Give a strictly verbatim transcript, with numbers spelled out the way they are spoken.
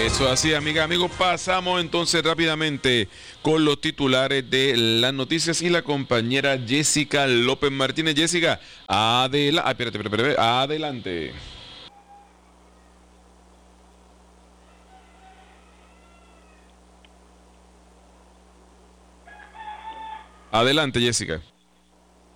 Eso así, amiga, amigos, pasamos entonces rápidamente con los titulares de las noticias y la compañera Jessica López Martínez. Jessica, adela ah, espérate, espérate, espérate, adelante. Adelante, Jessica.